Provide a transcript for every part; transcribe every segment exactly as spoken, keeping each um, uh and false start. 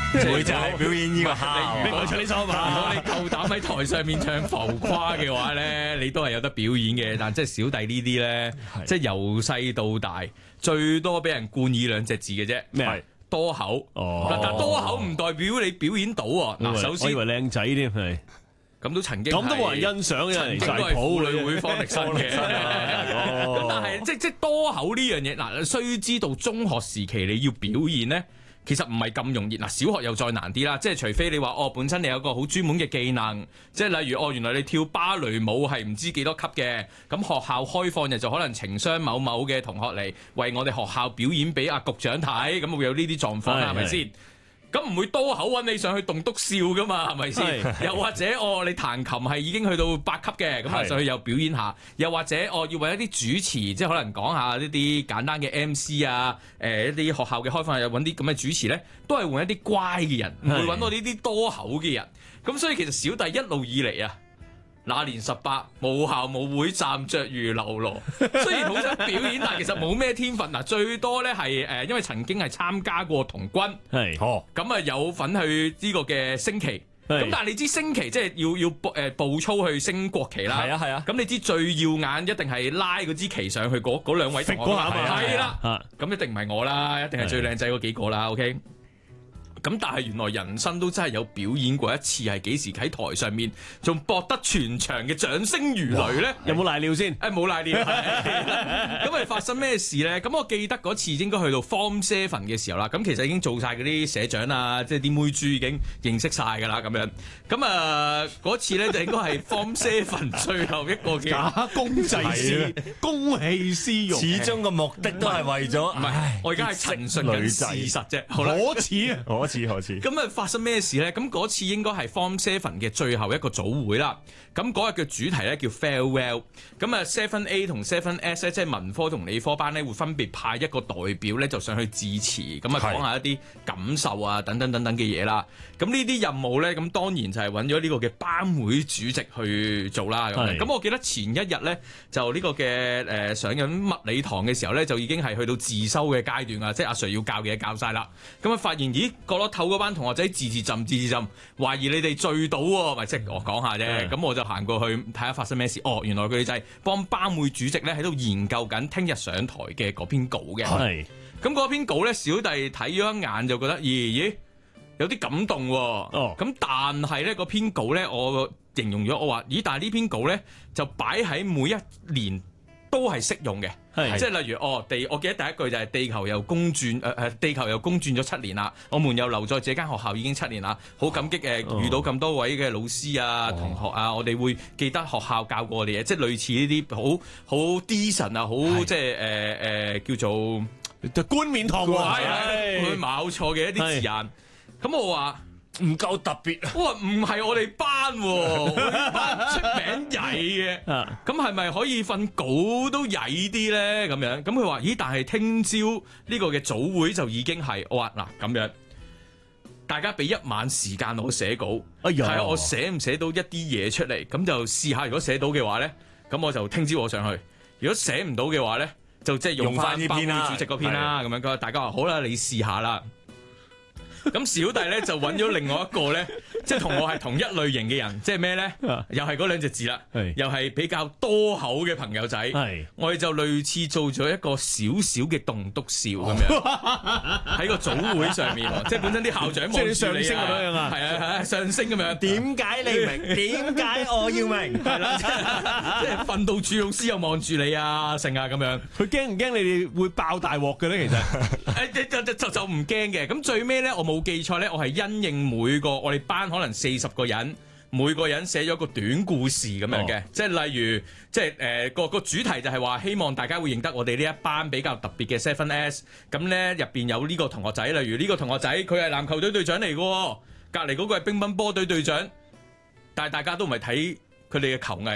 會就係表演呢個蝦。 你冇錯呢首嘛？如果你夠膽喺台上面唱浮誇嘅話咧，你都係有得表演嘅。但即係小弟呢啲咧，即係由細到大最多俾人冠以兩隻字嘅啫。 咩啊？ 多口。 哦， 但多口唔代表你表演到喎。嗱，首先我以為靚仔添係。 咁都曾經咁都冇人欣賞嘅， 曾經都係婦女會方力申嘅。咁但係即即多口呢樣嘢，嗱，須知道中學時期你要表演咧，其實唔係咁容易。嗱，小學又再難啲啦，即係除非你話哦，本身你有個好專門嘅技能，即係例如哦，原來你跳芭蕾舞係唔知幾多級嘅，咁學校開放日就可能情商某某嘅同學嚟為我哋學校表演俾阿局長睇，咁會有呢啲狀況啦，係咪先？咁唔會多口揾你上去棟篤笑噶嘛，係咪先？又或者哦，你彈琴係已經去到八級嘅，咁啊上去又表演下。又或者哦，要揾一啲主持，即係可能講下呢啲簡單嘅 M C 啊，誒、呃、一啲學校嘅開放又揾啲咁嘅主持咧，都係換一啲乖嘅人，唔會揾我呢啲多口嘅人。咁所以其實小弟一路以嚟啊，那年十八，母校舞會站着如嘍囉。雖然好想表演，但其實冇咩天分。嗱，最多咧係誒，因為曾經係參加過童軍，係，咁啊有份去呢個嘅升旗。咁但係你知升旗即係要要步誒步操去升國旗啦。係啊係啊。咁你知最耀眼一定係拉嗰支旗上去嗰嗰兩位同學。係啦。咁一定唔係我啦，一定係最靚仔嗰幾個啦。OK。咁但係原來人生都真係有表演過一次，係幾時喺台上面仲博得全場嘅掌聲如雷咧？ 有冇瀨尿先？ 誒冇瀨尿。咁係發生咩事咧？咁我記得嗰次應該去到 Form Seven 嘅時候啦。咁其實已經做晒嗰啲社長啊，即係啲妹豬已經認識晒㗎啦。咁樣咁啊嗰次咧就應該係 Form Seven 最後一個嘅假公濟私、公器私用。 始終個目的都係為咗， 唔係我而家係陳述緊事實啫。好啦， 可恥啊！ 可恥可恥。 咁啊發生咩事咧？咁嗰次應該係 Form Seven 嘅最後一個組會啦。咁嗰日嘅主題咧叫 Farewell。咁啊 Seven A 同 Seven S 咧，即係文科同理科班咧，會分別派一個代表咧，就上去致辭，咁啊講下一啲感受啊，等等等等嘅嘢啦。咁呢啲任務咧，咁當然就係揾咗呢個嘅班會主席去做啦。咁咁我記得前一日咧，就呢個嘅誒、呃、上緊物理堂嘅時候咧，就已經係去到自修嘅階段啊，即係阿 Sir 要教嘅嘢教晒啦。咁啊發現咦角落頭嗰班同學仔自自浸自自浸，懷疑你哋醉到喎，咪即係我講下啫。咁我就行過去睇下發生咩事。哦，原來佢哋就係幫班會主席咧喺度研究緊聽日上台嘅嗰篇稿嘅。係。咁嗰篇稿咧，小弟睇咗一眼就覺得，咦咦有啲感動喎。哦。咁但係咧，嗰篇稿咧，我形容咗，我話咦，但係呢篇稿咧就擺喺每一年都係適用嘅。即係例如哦地，我記得第一句就係地球又公轉誒誒，地球又公轉咗七年啦，我們又留在這間學校已經七年啦，好感激誒、呃、遇到咁多位嘅老師啊、同學啊，我哋會記得學校教過我哋嘢，即係類似呢啲好好 decent 啊，好即係誒誒叫做冠冕堂皇， 佢冇錯嘅一啲字眼。咁我話唔夠特別， 我話唔係我哋班喎，我哋班出名曳嘅，咁係咪可以份稿都曳啲咧？咁樣，咁佢話：咦，但係聽朝呢個嘅組會就已經係，我話嗱咁樣，大家俾一晚時間我寫稿， 哎呀， 睇下我寫唔寫到一啲嘢出嚟，咁就試下。如果寫到嘅話咧，咁我就聽朝我上去；如果寫唔到嘅話咧，就即係用翻班會主席嗰篇啦。咁樣，佢話大家話好啦，你試下啦。咁小弟咧就揾咗另外一個咧，即係同我係同一類型嘅人，即係咩咧？又係嗰兩隻字啦，又係比較多口嘅朋友仔。我哋就類似做咗一個少少嘅棟篤笑咁樣，喺個組會上面，即係本身啲校長望住你上升咁樣啊， 係啊係啊，上升咁樣。 點解你明？點解我要明？ 係啦，即係訓導處老師又望住你啊，成啊咁樣。 佢驚唔驚你哋會爆大鑊嘅咧？其實誒就就就就唔驚嘅。咁最尾咧，我冇記錯咧，我係因應每個我哋班可能四十個人，每個人寫咗個短故事咁樣嘅，即係例如，即係誒個個主題就係話希望大家會認得我哋呢一班比較特別嘅 Seven S， 咁咧入邊有呢個同學仔，例如呢個同學仔佢係籃球隊隊長嚟嘅，隔離嗰個係乒乓波隊隊長，但係大家都唔係睇佢哋嘅球藝，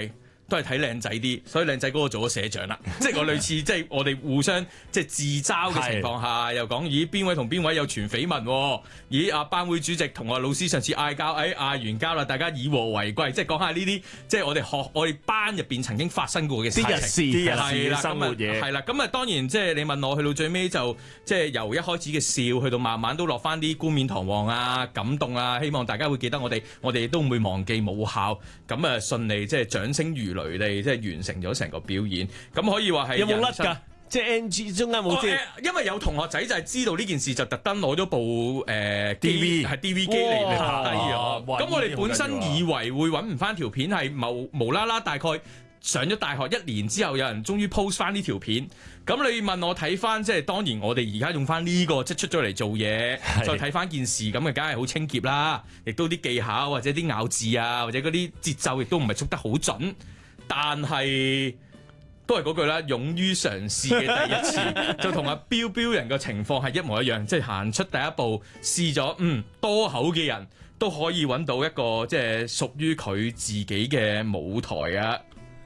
都係睇靚仔啲，所以靚仔嗰個做咗社長啦。即係我類似即係我哋互相即係自嘲嘅情況下，又講咦邊位同邊位有傳緋聞喎？咦啊班會主席同我老師上次嗌交，誒嗌完交啦，大家以和為貴，即係講下呢啲即係我哋學我哋班入邊曾經發生過嘅事情。 啲日事啲日事生活嘢係啦，咁啊當然即係你問我去到最尾就即係由一開始嘅笑，去到慢慢都落翻啲冠冕堂皇啊、感動啊，希望大家會記得我哋，我哋都唔會忘記母校。咁啊順利即係掌聲如雷地即係完成咗成個表演。咁可以話係有冇甩㗎？即係 N G 中間冇知、 哦呃，因為有同學仔就係知道呢件事，就特登攞咗部誒、呃、D V 係 D V 機嚟嚟拍低咗。咁我哋本身以為會揾唔翻條片，係無無啦啦大概上咗大學一年之後，有人終於 post 翻呢條片。咁你問我睇翻，即係當然我哋而家用翻呢個即係出咗嚟做嘢，再睇翻件事咁啊，梗係好清潔啦。亦都啲技巧或者啲咬字啊，或者嗰啲節奏亦都唔係捉得好準，但係。都係嗰句啦，勇於嘗試嘅第一次，就同阿標標人嘅情況係一模一樣，即係行出第一步，試咗，嗯，多口嘅人都可以揾到一個即係屬於佢自己嘅舞台啊！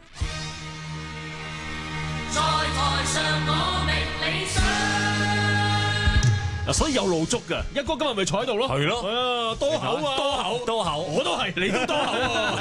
在台上我覓理想， 嗱，所以有路捉㗎，一哥今日咪坐喺度咯， 係咯， 係啊，多口啊， 多口多口， 我都係，你都多口啊。